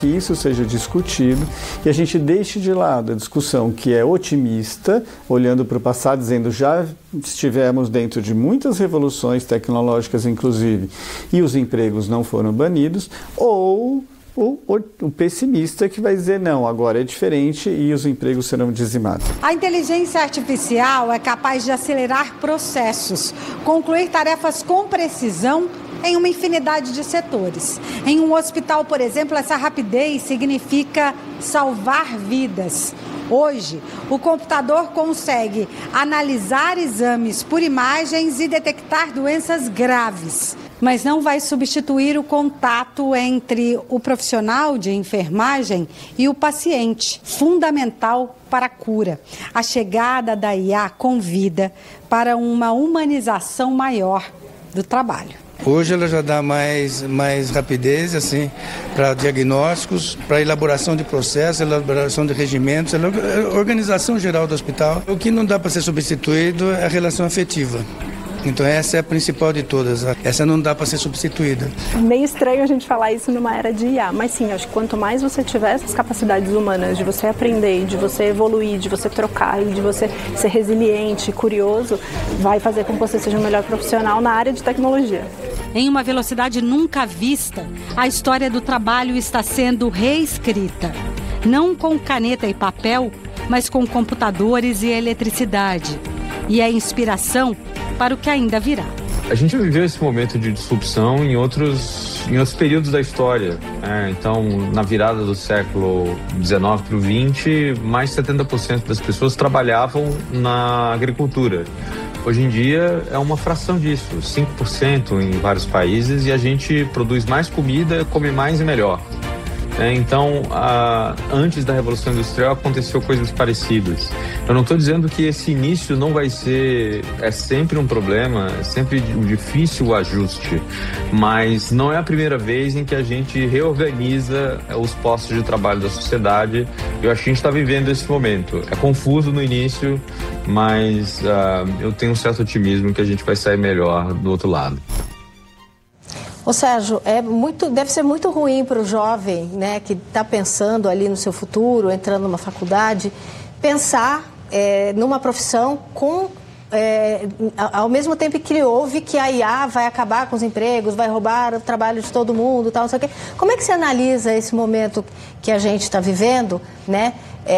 que isso seja discutido e a gente deixe de lado a discussão que é otimista, olhando para o passado, dizendo já estivemos dentro de muitas revoluções tecnológicas, inclusive, e os empregos não foram banidos, ou o pessimista que vai dizer não, agora é diferente e os empregos serão dizimados. A inteligência artificial é capaz de acelerar processos, concluir tarefas com precisão em uma infinidade de setores. Em um hospital, por exemplo, essa rapidez significa salvar vidas. Hoje, o computador consegue analisar exames por imagens e detectar doenças graves, mas não vai substituir o contato entre o profissional de enfermagem e o paciente, fundamental para a cura. A chegada da IA convida para uma humanização maior do trabalho. Hoje ela já dá mais rapidez assim, para diagnósticos, para elaboração de processos, elaboração de regimentos, organização geral do hospital. O que não dá para ser substituído é a relação afetiva. Então essa é a principal de todas, essa não dá para ser substituída. É meio estranho a gente falar isso numa era de IA, mas sim, acho que quanto mais você tiver essas capacidades humanas de você aprender, de você evoluir, de você trocar e de você ser resiliente, curioso, vai fazer com que você seja um melhor profissional na área de tecnologia. Em uma velocidade nunca vista, a história do trabalho está sendo reescrita. Não com caneta e papel, mas com computadores e eletricidade. E é inspiração para o que ainda virá. A gente viveu esse momento de disrupção em outros períodos da história. Então, na virada do século XIX para o XX, mais de 70% das pessoas trabalhavam na agricultura. Hoje em dia é uma fração disso, 5% em vários países, e a gente produz mais comida, come mais e melhor. Então, antes da Revolução Industrial aconteceu coisas parecidas. Eu não estou dizendo que esse início não vai ser... É sempre um problema, é sempre difícil o ajuste, mas não é a primeira vez em que a gente reorganiza os postos de trabalho da sociedade. Eu acho que a gente está vivendo esse momento. É confuso no início, mas eu tenho um certo otimismo que a gente vai sair melhor do outro lado. Ô Sérgio, deve ser muito ruim para o jovem, né, que está pensando ali no seu futuro, entrando numa faculdade, pensar numa profissão ao mesmo tempo que ele ouve que a IA vai acabar com os empregos, vai roubar o trabalho de todo mundo, tal, não sei o quê. Como é que você analisa esse momento que a gente está vivendo, né,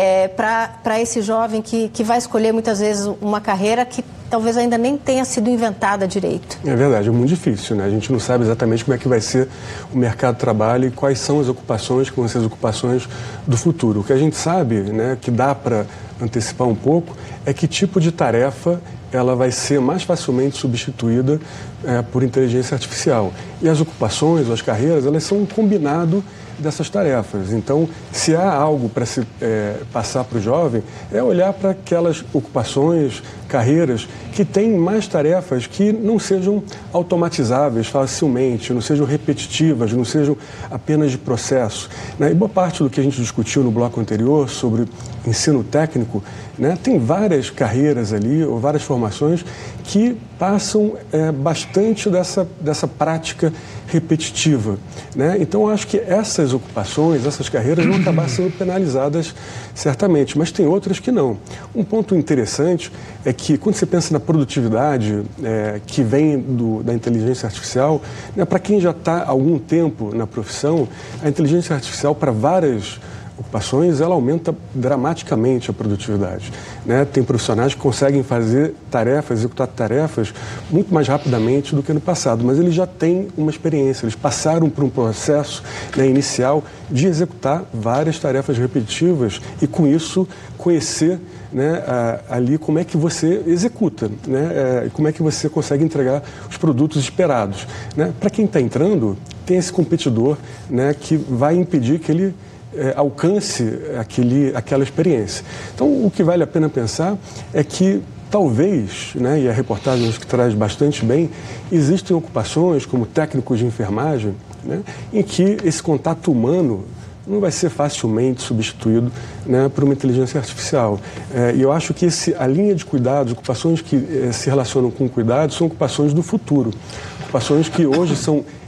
para esse jovem que vai escolher muitas vezes uma carreira que talvez ainda nem tenha sido inventada direito? É verdade, é muito difícil, né? A gente não sabe exatamente como é que vai ser o mercado de trabalho e quais são as ocupações que vão ser as ocupações do futuro. O que a gente sabe, né, que dá para antecipar um pouco, é que tipo de tarefa ela vai ser mais facilmente substituída por inteligência artificial. E as ocupações, ou as carreiras, elas são um combinado dessas tarefas. Então, se há algo para se passar para o jovem, é olhar para aquelas ocupações, carreiras que têm mais tarefas que não sejam automatizáveis facilmente, não sejam repetitivas, não sejam apenas de processo, né? E boa parte do que a gente discutiu no bloco anterior sobre ensino técnico, né, tem várias carreiras ali, ou várias formações que passam bastante dessa prática repetitiva, né? Então, acho que essas ocupações, essas carreiras vão acabar sendo penalizadas certamente, mas tem outras que não. Um ponto interessante é que, quando você pensa na produtividade que vem da inteligência artificial, né, para quem já está há algum tempo na profissão, a inteligência artificial, para várias ocupações, ela aumenta dramaticamente a produtividade, né? Tem profissionais que conseguem fazer tarefas, executar tarefas muito mais rapidamente do que no passado, mas eles já têm uma experiência, eles passaram por um processo, né, inicial de executar várias tarefas repetitivas e, com isso, conhecer, né, ali como é que você executa, né, como é que você consegue entregar os produtos esperados, né? Para quem está entrando, tem esse competidor, né, que vai impedir que ele alcance aquela experiência. Então, o que vale a pena pensar é que talvez, né, e a reportagem que traz bastante bem, existem ocupações como técnicos de enfermagem, né, em que esse contato humano não vai ser facilmente substituído, né, por uma inteligência artificial. E eu acho que a linha de cuidados, ocupações que se relacionam com cuidado, são ocupações do futuro. Ocupações que hoje são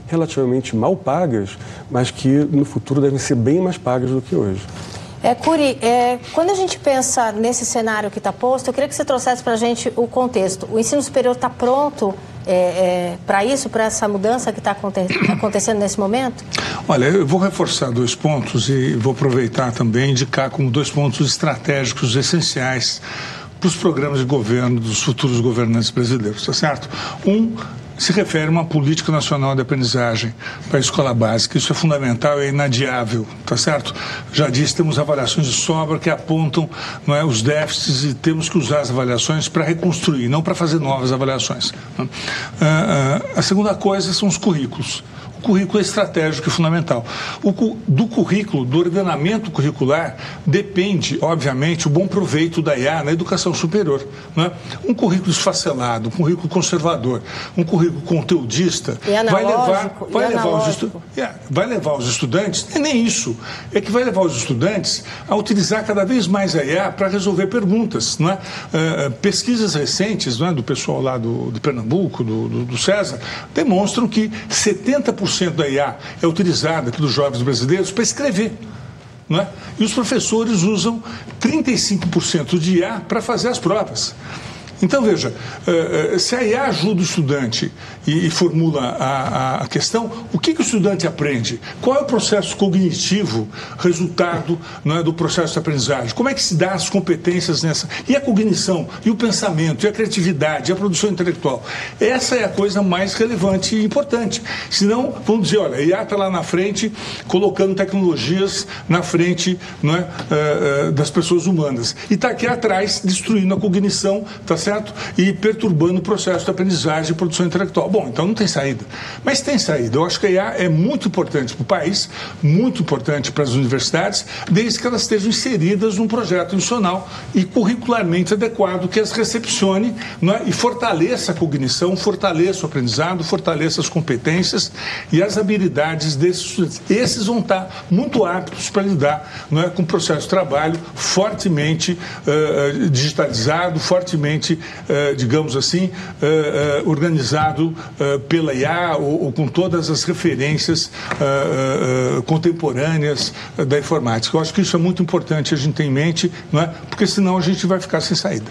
relativamente mal pagas, mas que no futuro devem ser bem mais pagas do que hoje. Curi, quando a gente pensa nesse cenário que está posto, eu queria que você trouxesse para a gente o contexto. O ensino superior está pronto para isso, para essa mudança que está acontecendo nesse momento? Olha, eu vou reforçar 2 pontos e vou aproveitar também e indicar como 2 pontos estratégicos essenciais para os programas de governo dos futuros governantes brasileiros, tá certo? Se refere a uma política nacional de aprendizagem para a escola básica. Isso é fundamental, é inadiável, tá certo? Já disse, temos avaliações de sobra que apontam, não é, os déficits e temos que usar as avaliações para reconstruir, não para fazer novas avaliações. A segunda coisa são os currículos. O currículo é estratégico e fundamental. Do currículo, do ordenamento curricular, depende, obviamente, o bom proveito da IA na educação superior. Né? Um currículo esfacelado, um currículo conservador, um currículo conteudista vai levar os estudantes, não é nem isso, é que vai levar os estudantes a utilizar cada vez mais a IA para resolver perguntas. Não é? Pesquisas recentes, não é, do pessoal lá de Pernambuco, do César, demonstram que 70% da IA é utilizada pelos jovens brasileiros para escrever. Não é? E os professores usam 35% de IA para fazer as provas. Então, veja, se a IA ajuda o estudante e formula a questão, o que o estudante aprende? Qual é o processo cognitivo, resultado, não é, do processo de aprendizagem? Como é que se dá as competências nessa? E a cognição, e o pensamento, e a criatividade, e a produção intelectual? Essa é a coisa mais relevante e importante. Senão, vamos dizer, olha, a IA está lá na frente, colocando tecnologias na frente, não é, das pessoas humanas. E está aqui atrás, destruindo a cognição, tá certo? E perturbando o processo de aprendizagem e produção intelectual. Bom, então não tem saída. Mas tem saída. Eu acho que a IA é muito importante para o país, muito importante para as universidades, desde que elas estejam inseridas num projeto nacional e curricularmente adequado, que as recepcione, não é? E fortaleça a cognição, fortaleça o aprendizado, fortaleça as competências e as habilidades desses estudantes. Esses vão estar muito aptos para lidar, não é, com o processo de trabalho fortemente digitalizado, fortemente digamos assim, organizado pela IA ou com todas as referências contemporâneas da informática. Eu acho que isso é muito importante a gente ter em mente, não é? Porque senão a gente vai ficar sem saída.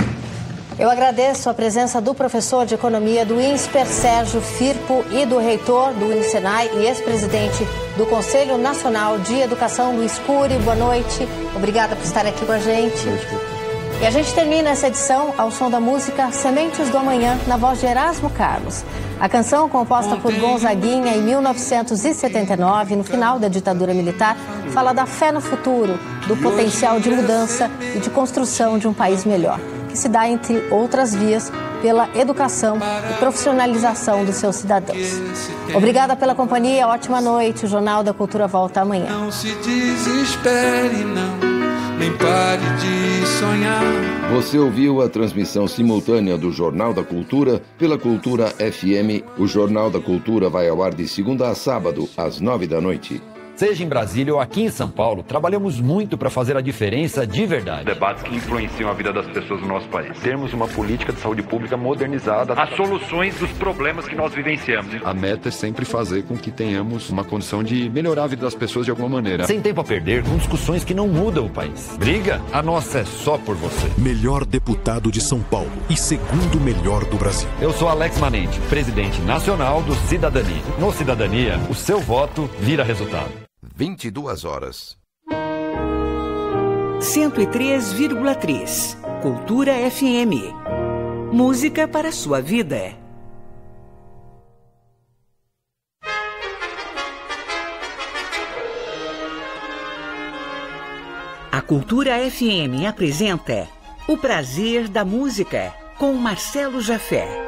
Eu agradeço a presença do professor de Economia do INSPER, Sérgio Firpo, e do reitor do INSENAI e ex-presidente do Conselho Nacional de Educação, Luiz Cury. Boa noite. Obrigada por estar aqui com a gente. E a gente termina essa edição ao som da música Sementes do Amanhã, na voz de Erasmo Carlos. A canção, composta por Gonzaguinha em 1979, no final da ditadura militar, fala da fé no futuro, do potencial de mudança e de construção de um país melhor, que se dá, entre outras vias, pela educação e profissionalização dos seus cidadãos. Obrigada pela companhia, ótima noite. O Jornal da Cultura volta amanhã. Não se desespere, não. Nem pare de sonhar. Você ouviu a transmissão simultânea do Jornal da Cultura pela Cultura FM. O Jornal da Cultura vai ao ar de segunda a sábado, às 21h. Seja em Brasília ou aqui em São Paulo, trabalhamos muito para fazer a diferença de verdade. Debates que influenciam a vida das pessoas no nosso país. Termos uma política de saúde pública modernizada. As soluções dos problemas que nós vivenciamos. A meta é sempre fazer com que tenhamos uma condição de melhorar a vida das pessoas de alguma maneira. Sem tempo a perder com discussões que não mudam o país. Briga? A nossa é só por você. Melhor deputado de São Paulo e segundo melhor do Brasil. Eu sou Alex Manente, presidente nacional do Cidadania. No Cidadania, o seu voto vira resultado. 22 horas. 103,3 Cultura FM. Música para a sua vida. A Cultura FM apresenta O Prazer da Música, com Marcelo Jafé.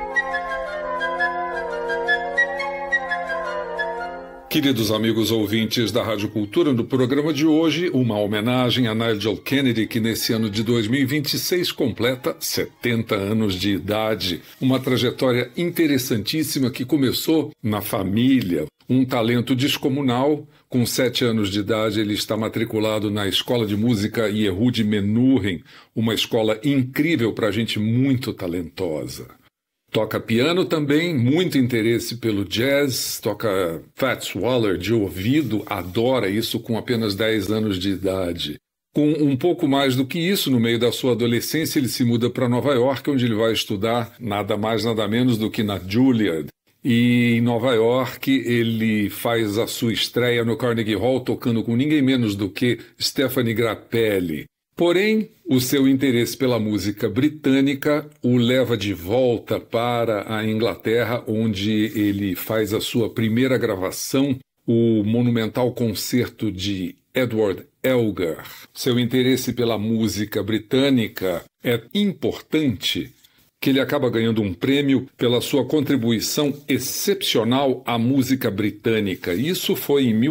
Queridos amigos ouvintes da Rádio Cultura, no programa de hoje, uma homenagem a Nigel Kennedy, que nesse ano de 2026 completa 70 anos de idade. Uma trajetória interessantíssima que começou na família. Um talento descomunal. Com 7 anos de idade, ele está matriculado na Escola de Música Yehud Menuhin, uma escola incrível para gente muito talentosa. Toca piano também, muito interesse pelo jazz, toca Fats Waller de ouvido, adora isso com apenas 10 anos de idade. Com um pouco mais do que isso, no meio da sua adolescência, ele se muda para Nova York, onde ele vai estudar nada mais, nada menos do que na Juilliard. E em Nova York ele faz a sua estreia no Carnegie Hall, tocando com ninguém menos do que Stephanie Grappelli. Porém, o seu interesse pela música britânica o leva de volta para a Inglaterra, onde ele faz a sua primeira gravação, o monumental concerto de Edward Elgar. Seu interesse pela música britânica é importante, que ele acaba ganhando um prêmio pela sua contribuição excepcional à música britânica. Isso foi em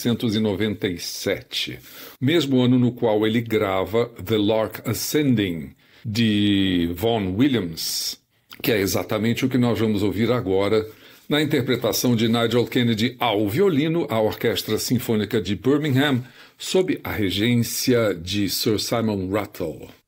1997, mesmo ano no qual ele grava The Lark Ascending, de Vaughan Williams, que é exatamente o que nós vamos ouvir agora, na interpretação de Nigel Kennedy ao violino, a Orquestra Sinfônica de Birmingham, sob a regência de Sir Simon Rattle.